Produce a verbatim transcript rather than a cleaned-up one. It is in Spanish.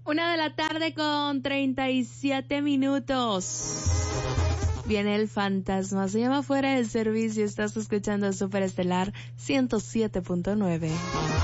Una de la tarde con treinta y siete minutos. Viene el fantasma, se llama Fuera del Servicio. Estás escuchando Superestelar ciento siete punto nueve.